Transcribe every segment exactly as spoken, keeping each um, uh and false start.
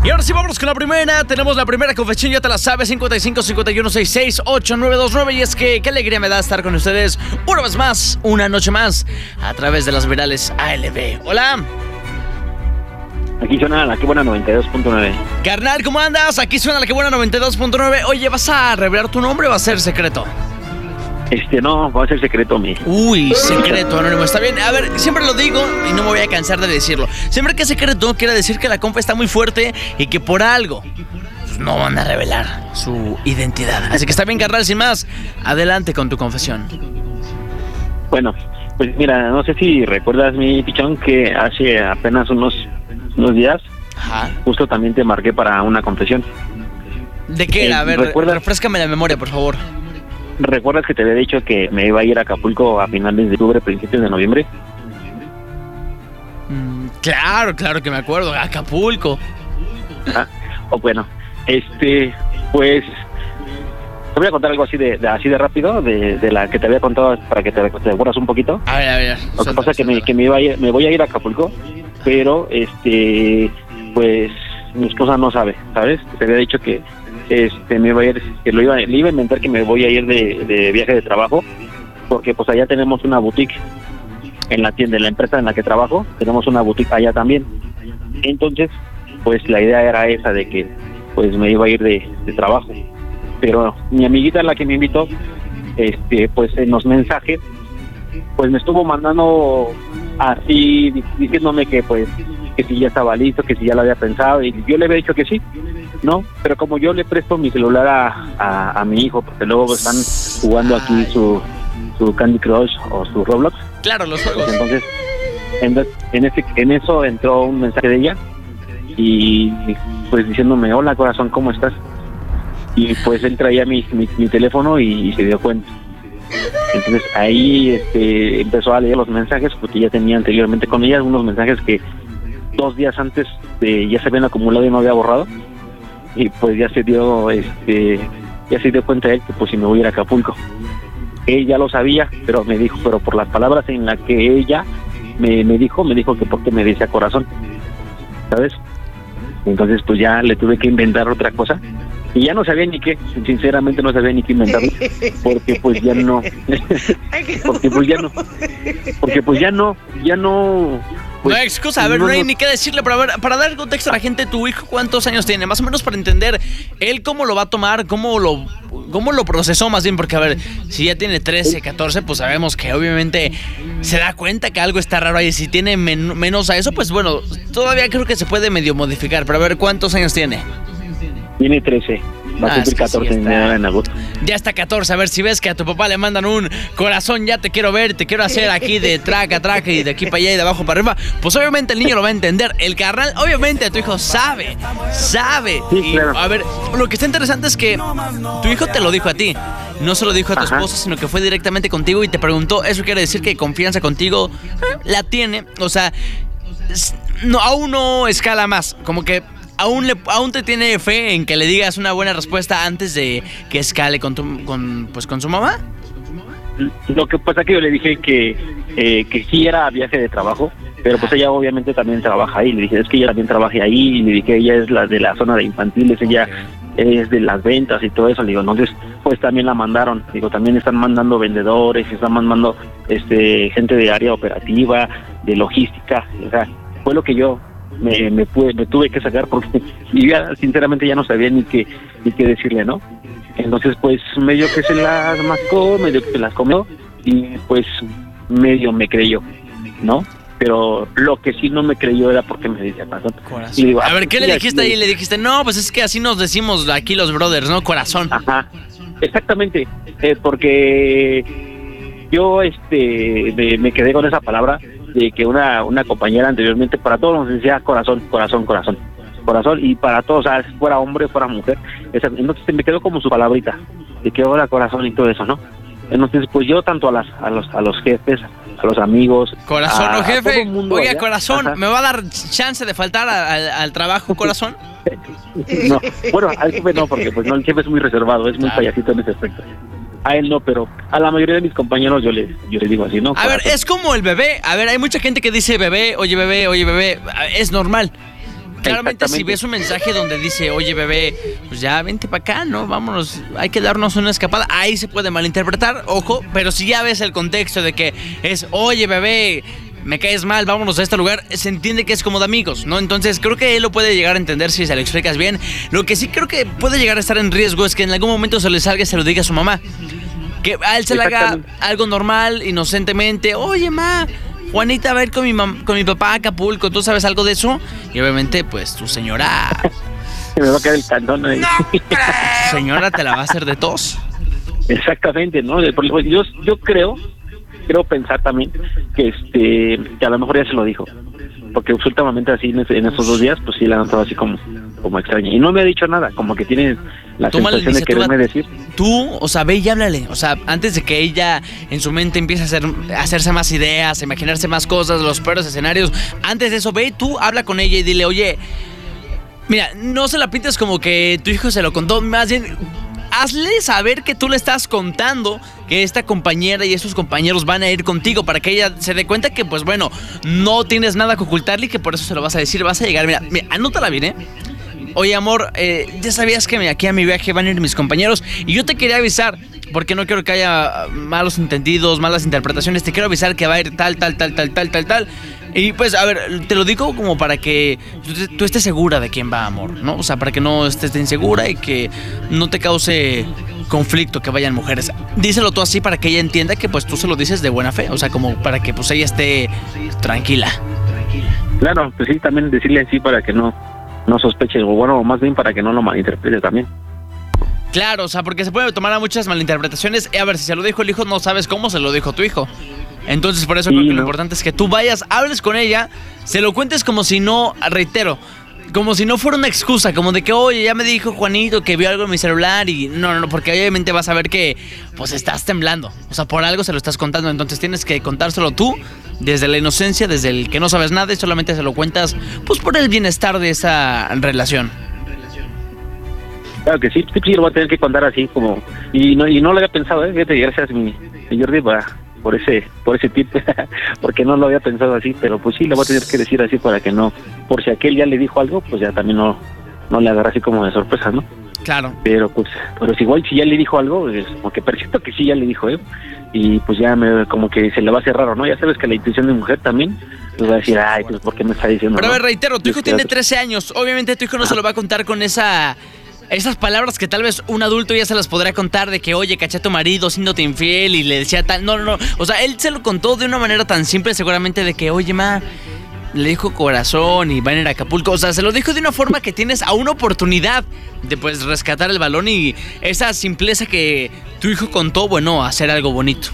Y ahora sí, vámonos con la primera. Tenemos la primera confesión, ya te la sabes, cincuenta y cinco, cincuenta y uno, sesenta y seis, ochenta y nueve veintinueve. Y es que qué alegría me da estar con ustedes una vez más, una noche más, a través de las virales A L B. Hola. Aquí suena la que buena noventa y dos punto nueve. Carnal, ¿cómo andas? Aquí suena la que buena noventa y dos punto nueve. Oye, ¿vas a revelar tu nombre o va a ser secreto? Este, no, va a ser secreto, mi. Uy, secreto anónimo, está bien. A ver, siempre lo digo y no me voy a cansar de decirlo. Siempre que es secreto, quiere decir que la compa está muy fuerte y que por algo pues, no van a revelar su identidad. Así que está bien, carnal, sin más, adelante con tu confesión. Bueno, pues mira, no sé si recuerdas, mi pichón, que hace apenas unos, unos días, Ajá. justo también te marqué para una confesión. ¿De qué era? A ver, ¿recuerdas? refréscame la memoria, por favor. ¿Recuerdas que te había dicho que me iba a ir a Acapulco a finales de octubre, principios de noviembre? Mm, claro, claro que me acuerdo. Acapulco. Ah, o bueno, este, pues te voy a contar algo así de, de así de rápido, de, de la que te había contado para que te, te acuerdas un poquito. A ver, a ver. Lo que pasa es que me, que me iba a ir, me voy a ir a Acapulco, pero este, pues mi esposa no sabe, ¿sabes? Te había dicho que este me iba a ir, que lo iba, le iba a inventar que me voy a ir de, de viaje de trabajo, porque pues allá tenemos una boutique en la tienda, en la empresa en la que trabajo, tenemos una boutique allá también. Entonces, pues la idea era esa de que pues me iba a ir de, de trabajo. Pero mi amiguita, la que me invitó, este, pues en los mensajes, pues me estuvo mandando así, diciéndome que pues, que si ya estaba listo, que si ya lo había pensado, y yo le había dicho que sí, ¿no? Pero como yo le presto mi celular a, a, a mi hijo, porque luego están jugando aquí su, su Candy Crush o su Roblox. Claro, los juegos. Pues entonces, en, en, ese, en eso entró un mensaje de ella, y pues diciéndome, hola corazón, ¿cómo estás? Y pues él traía mi, mi, mi teléfono y, y se dio cuenta. Entonces ahí este, empezó a leer los mensajes, porque ya tenía anteriormente con ella unos mensajes que dos días antes de, ya se habían acumulado y no había borrado. Y pues ya se dio este ya se dio cuenta él que pues si me voy a ir a Acapulco. Él ya lo sabía, pero me dijo, pero por las palabras en las que ella me, me dijo, me dijo que porque me decía corazón, ¿sabes? Entonces pues ya le tuve que inventar otra cosa. Y ya no sabía ni qué, sinceramente no sabía ni qué inventarlo, porque pues ya no, porque pues ya no, porque pues ya no, ya no... Pues, no hay excusa, a ver, no, no hay no. ni qué decirle, pero a ver, para dar contexto a la gente, tu hijo, ¿cuántos años tiene? Más o menos para entender él cómo lo va a tomar, cómo lo, cómo lo procesó más bien, porque a ver, si ya tiene trece, catorce, pues sabemos que obviamente se da cuenta que algo está raro ahí. Si tiene men- menos a eso, pues bueno, todavía creo que se puede medio modificar, pero a ver, ¿cuántos años tiene? Tiene trece. Va a cumplir catorce en agosto. Ya está catorce, a ver si ves que a tu papá le mandan un corazón, ya te quiero ver, te quiero hacer aquí de traca, traca y de aquí para allá y de abajo para arriba. Pues obviamente el niño lo va a entender. El carnal, obviamente tu hijo sabe, sabe. Sí, y, claro. A ver, lo que está interesante es que tu hijo te lo dijo a ti. No se lo dijo a tu Ajá. esposa, sino que fue directamente contigo y te preguntó. Eso quiere decir que confianza contigo eh, la tiene. O sea, no, aún no escala más. Como que Aún, le, aún te tiene fe en que le digas una buena respuesta antes de que escale con tu, con, pues con su mamá. Lo que pasa que yo le dije que eh, que sí era viaje de trabajo, pero pues ella obviamente también trabaja ahí. Le dije, es que ella también trabaja ahí, y le dije, ella es la de la zona de infantiles, ella es de las ventas y todo eso. Le digo, entonces pues también la mandaron. Digo, también están mandando vendedores, están mandando este gente de área operativa, de logística. O sea, fue lo que yo Me, me, pude, me tuve que sacar, porque y ya sinceramente ya no sabía ni qué ni qué decirle, ¿no? Entonces pues medio que se las mascó, medio que se las comió, y pues medio me creyó, ¿no? Pero lo que sí no me creyó era porque me decía corazón. Y digo, a ver, ¿qué le dijiste ahí? Le dijiste, no, pues es que así nos decimos aquí los brothers, ¿no? Corazón. Ajá, exactamente, eh, porque yo este me, me quedé con esa palabra de que una una compañera anteriormente para todos nos decía corazón, corazón, corazón, corazón, y para todos, o sea, fuera hombre, fuera mujer. Esa, entonces me quedó como su palabrita de que ahora corazón y todo eso, ¿no? Entonces pues yo tanto a las a los a los jefes, a los amigos, corazón, a, o jefe, oiga, allá. Corazón, Ajá. ¿me va a dar chance de faltar a, a, al trabajo, corazón? No, bueno, al jefe no, porque pues no, el jefe es muy reservado, es muy ah. payasito en ese aspecto. A él no, pero a la mayoría de mis compañeros yo les, yo les digo así, ¿no? A corazón. ver, es como el bebé. A ver, hay mucha gente que dice bebé, oye bebé, oye bebé. Es normal. claramente si ves un mensaje donde dice, oye bebé, pues ya vente para acá, ¿no? Vámonos, hay que darnos una escapada, ahí se puede malinterpretar, ojo, pero si ya ves el contexto de que es, oye bebé, me caes mal, vámonos a este lugar, se entiende que es como de amigos, ¿no? Entonces creo que él lo puede llegar a entender si se lo explicas bien. Lo que sí creo que puede llegar a estar en riesgo es que en algún momento se le salga y se lo diga a su mamá. Que a él se le haga algo normal, inocentemente. Oye, ma, Juanita va a ir con mi, mam- con mi papá a Acapulco, ¿tú sabes algo de eso? Y obviamente, pues, tu señora... Se me va a caer el cantón ahí. No, tu señora te la va a hacer de tos. Exactamente, ¿no? Yo, yo creo, creo pensar también que este que a lo mejor ya se lo dijo. Porque últimamente así en, en esos dos días, pues sí la han notado así como, como extraña. Y no me ha dicho nada, como que tiene la Tómale sensación de quererme decir. Tú, o sea, ve y háblale. O sea, antes de que ella en su mente empiece a, hacer, a hacerse más ideas, a imaginarse más cosas, los peores escenarios. Antes de eso, ve y tú habla con ella y dile, oye, mira, no se la pintes como que tu hijo se lo contó. Más bien, hazle saber que tú le estás contando que esta compañera y esos compañeros van a ir contigo para que ella se dé cuenta que, pues bueno, no tienes nada que ocultarle y que por eso se lo vas a decir. Vas a llegar, mira, mira anótala bien, ¿eh? Oye, amor, eh, ya sabías que aquí a mi viaje van a ir mis compañeros y yo te quería avisar, porque no quiero que haya malos entendidos, malas interpretaciones. Te quiero avisar que va a ir tal, tal, tal, tal, tal, tal, tal. Y pues, a ver, te lo digo como para que tú, tú estés segura de quién va, amor, ¿no? O sea, para que no estés insegura y que no te cause conflicto que vayan mujeres. Díselo tú así para que ella entienda que pues tú se lo dices de buena fe. O sea, como para que pues ella esté tranquila. Claro, pues sí, también decirle así para que no, no sospeche, o bueno, más bien para que no lo malinterprete también. Claro, o sea, porque se puede tomar a muchas malinterpretaciones. A ver, si se lo dijo el hijo, no sabes cómo se lo dijo tu hijo. Entonces, por eso sí, creo que ¿no? Lo importante es que tú vayas, hables con ella, se lo cuentes como si no, reitero, como si no fuera una excusa, como de que, oye, ya me dijo Juanito que vio algo en mi celular y no, no, no, porque obviamente vas a ver que, pues, estás temblando. O sea, por algo se lo estás contando, entonces tienes que contárselo tú, desde la inocencia, desde el que no sabes nada y solamente se lo cuentas, pues, por el bienestar de esa relación. Claro que sí, sí, sí, lo voy a tener que contar así como, y no, y no lo había pensado, eh, fíjate, gracias mi, mi Jordi para... por ese por ese tip, porque no lo había pensado así, pero pues sí, le voy a tener que decir así para que no, por si aquel ya le dijo algo, pues ya también no no le agarra así como de sorpresa, ¿no? Claro. Pero pues, pero si igual si ya le dijo algo, es como que percibo que sí ya le dijo, ¿eh? Y pues ya me, como que se le va a hacer raro, ¿no? Ya sabes que la intuición de mujer también, pues va a decir, ay, pues ¿por qué me está diciendo? Pero a ver, ¿no? reitero, tu hijo es tiene trece años, obviamente tu hijo no se lo va a contar con esa... esas palabras que tal vez un adulto ya se las podrá contar de que, oye, caché a tu marido siéndote infiel y le decía tal... No, no, no. O sea, él se lo contó de una manera tan simple seguramente de que, oye, ma, le dijo corazón y van a ir a Acapulco. O sea, se lo dijo de una forma que tienes a una oportunidad de, pues, rescatar el balón y esa simpleza que tu hijo contó, bueno, hacer algo bonito.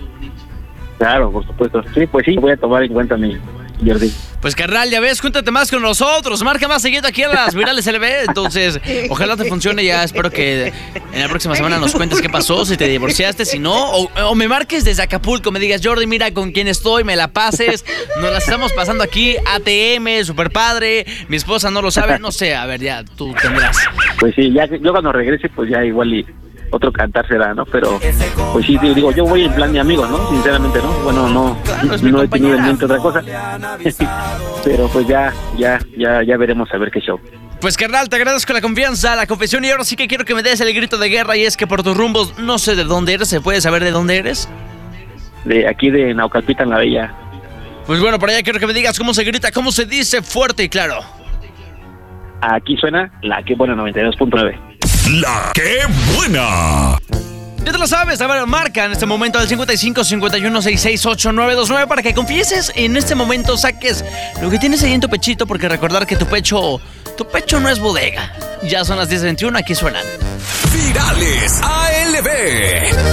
Claro, por supuesto. Sí, pues sí, voy a tomar en cuenta mi Jordi. Pues carnal, ya ves, cuéntate más con nosotros, marca más seguido aquí a las Virales L B, entonces ojalá te funcione, ya espero que en la próxima semana nos cuentes qué pasó, si te divorciaste, si no, o, o me marques desde Acapulco, me digas, Jordi, mira con quién estoy, me la pases, nos la estamos pasando aquí, A T M, super padre, mi esposa no lo sabe, no sé, a ver, ya, tú tendrás. Pues sí, ya yo cuando regrese, pues ya igual y otro cantar será, ¿no? Pero, pues sí, digo, yo voy en plan de amigos, ¿no? Sinceramente, ¿no? Bueno, no, claro, no he tenido en mente otra cosa. Pero pues ya, ya, ya, ya veremos a ver qué show. Pues carnal, te agradezco la confianza, la confesión y ahora sí que quiero que me des el grito de guerra y es que por tus rumbos, no sé de dónde eres, ¿se puede saber de dónde eres? De aquí de Naucalpita, en la Bella. Pues bueno, por allá quiero que me digas cómo se grita, cómo se dice fuerte y claro. Aquí suena la que buena noventa y dos punto nueve. La que buena. Ya te lo sabes, a ver, marca en este momento al cincuenta y cinco, cincuenta y uno, sesenta y seis, ochenta y nueve veintinueve para que confieses y en este momento saques lo que tienes ahí en tu pechito, porque recordar que tu pecho, tu pecho no es bodega. Ya son las diez veintiuno, aquí suenan Virales A L B.